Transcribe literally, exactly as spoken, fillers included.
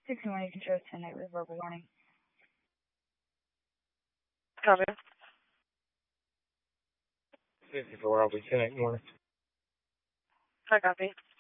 sixty-one, you can show ten eight with verbal warning. Copy. fifty-four, I'll be ten eight warning. I copy.